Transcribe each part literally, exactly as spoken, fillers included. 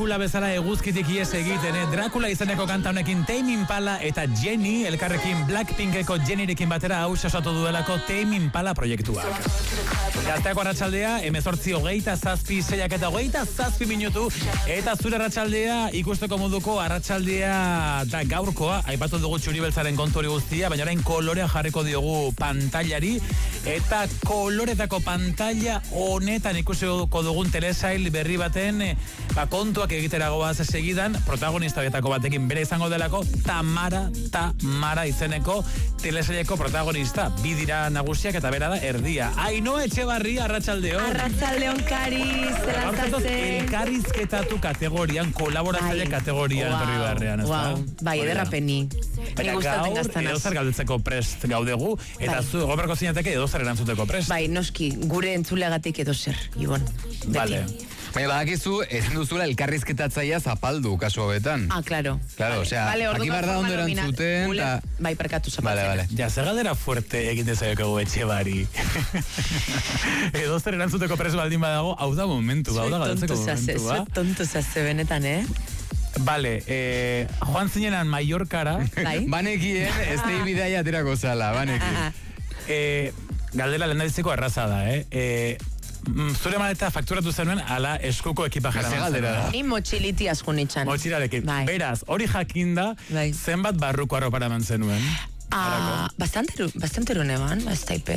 Dracula bezala eguzkitik ies egiten, eh? Dracula izeneko kanta honekin Tame Impala eta Jenny, elkarrekin Blackpinkeko Jennyrekin batera hau osatu duelako Tame Impala proiektuak. Gazteako arratsaldea, emezortzi hogeita zazpi, seiak eta hogeita zazpi minutu, eta zure arratsaldea ikusteko moduko arratsaldea da gaurkoa, aipatu dugu txuri-beltzaren kontori guztia, baina orain kolorea jarriko diogu pantailari, eta koloretako pantaila honetan ikusiko dugun telesail berri baten, eh, ba, kontuak egiteragoaz segidan, protagonista batekin bere izango delako, Tamara, Tamara izeneko telesaileko protagonista, bidira nagusiak eta bera da erdia. Ainhoa Etxebarria, arratsaldeo. Arratsaldeon, Kariz, zelantazen. Elkarrizketatu kategorian, kolaboratzaile kategorian etorri wow, beharrean, ez da? Wow. Bai, ederrapeni. Ni gustatzen gaztanaz. Edo zer galdetzeko prest gaudegu, eta bai. Zu goberko zinateke edo zer erantzuteko prest. Bai, noski, gure entzuleagatik edo zer, Ibon. Vale. Baina badakizu, ezin duzula elkarrizketatzaia zapaldu, kasu hobetan. Ah, claro. Claro, vale. Osea, vale, aquí barda ondo erantzuten, ta... Bai, perkatu zapatzen. Vale, vale. Ja, zer galdera fuerte egiten zaioko Etxebari. Edo zer erantzuteko prest baldin badago, hau da momentu, hau da galtzeko momentu, ba? Zue tonto zaze, benetan, eh? Vale, eh, joan zinenan Mallorcara. Bai. Banekien, ez tei bidaia aterako zala, banekien. eh, galdera lehendabiziko erraza da, eh? eh Zure maleta fakturatu zenuen ala eskuko ekipajara. Ni motxiliti asko nitxan. Motxilarekin. Bai. Beraz, hori jakinda, bai. Zenbat barruko arropara eman zenuen? Ah, bastante, bastante runeban, bastaipe.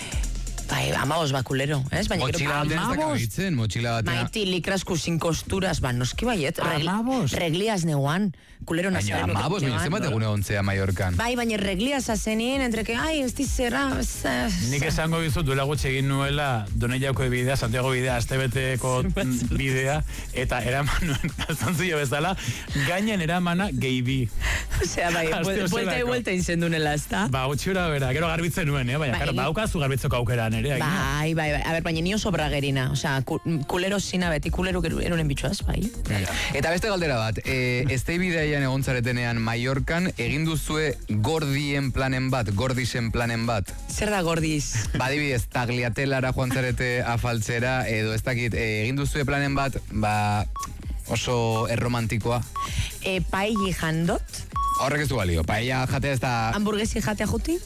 Bai, amabos bakulero, ez? Baina motxila batean ez dakabitzen, motxila batean. Maiti likrasku sin kosturas, ba, noski baiet. Amabos? Reglias neuan. Kulero nazaren. Baina amabos, baina zenbat egune ontzea Mallorcan. Bai, baina reglias azenien, entre que, ai, ez dizera... Nik esango bizut, duela gutxe egin nuela Doneiako bidea, Santiago bidea, Astebeteko bidea, eta eraman nuen, altzontzio bezala, gainen eramana gehibi. Osea, bai, vuelta y vuelta inzendunela, ez da? Ba, gutxiura bera, gero garbitzen nuen, eh? Baina, ba, haukazu garbitzeko aukeran. Bai, bai, bai. A ver, baina ni oso bragerina. Osea, kulero zina beti, kulero erunen bitxoaz, bai. Eta beste galdera bat, e, ez bideian egon zaretenean Mallorcan, egin duzue gordien planen bat, gordisen planen bat. Zer da gordiz? Badibidez, tagliatelara joan zarete afaltzera, edo ez dakit, e, egin duzue planen bat, ba, oso erromantikoa. E, paelli jandot? Horrek ez du balio, paella jatea ez da... Hamburguesi jatea juti?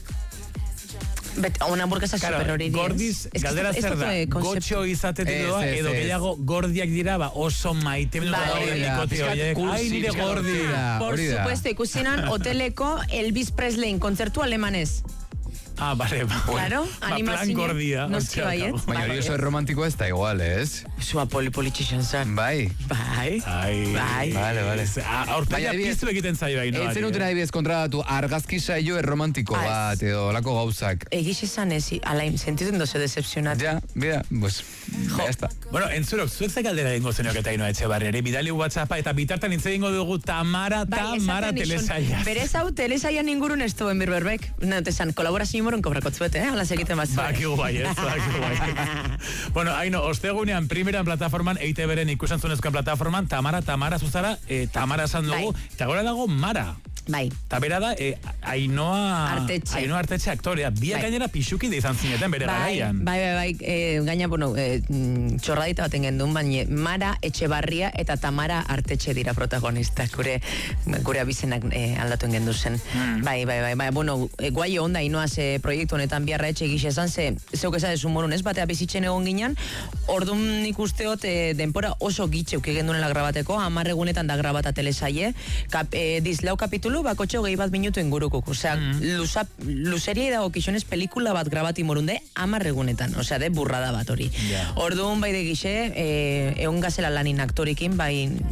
Bet, una hamburguesa super hori diez. Gordiz, galdera zer da, gotxo izatetik doa, edo gehiago gordiak dira, ba, oso maite minutu da hori dikote horiek. Ai, nire gordi. Por supuesto, ikusinan hoteleko Elvis Presleyn kontzertu alemanez. Ah, bale, ba. Claro, ba, plan gordia. Noski baiet. Baina hori oso romantikoa ez da igual, ez? Zua poli-politxixan zan. Bai. Bai. Bai. Vale, vale. Aurpegia piztu egiten zaio baino. Etzen utena adibidez kontratatu argazki saio erromantiko bat, edo lako gauzak. Egiz esan ez, alain, sentiten doze decepcionat. Ja, bida, pues, ya está. Bueno, entzurok, zuek ze galdera dingo zenok eta Ainhoa Etxebarriari, bidali WhatsAppa eta bitartan hitz egingo dugu Tamara, Tamara telesaia. Berez hau telesaian ingurun ez duen birberbek. Natesan, kolaborazio moron kobrakotzuete, eh? Ala segiten bat zuek. Bakigu bai, ez, bakigu bai. Bueno, Aino, ostegunean primeran plataforman, E I T B-ren ikusantzunezkoen plataforman, Tamara, Tamara zuzara, eh, Tamara esan dugu, eta gora dago Mara. Bai. Eta bera da, eh, Ainhoa Artetxe. Ainhoa Artetxe aktorea. Biak bai. Gainera pixuki da izan zineten bere bai, garaian. Bai, bai, bai. E, gaina, bueno, e, txorradita baten gendun, baina Mara Etxebarria eta Tamara Artetxe dira protagonistak. Gure, gure abizenak e, aldatu gendu zen. Mm. Bai, bai, bai, bai. Bueno, e, guai onda Ainhoa ze proiektu honetan biarra etxe egixe esan, ze zeuk ezadezu morun ez, batea bizitzen egon ginen, orduan ikusteot e, denpora oso gitxeuk egendunela grabateko, amarregunetan da grabata telesaie, kap, e, dizlau kapitulu bakotxo gehi bat minutu ingurukuk. Osea, mm. luza, luzeria dago kixonez pelikula bat grabati morunde amarregunetan. Osea, de burrada bat hori. Yeah. Orduan bai de gixe, e, egon gazela lanin aktorikin, bai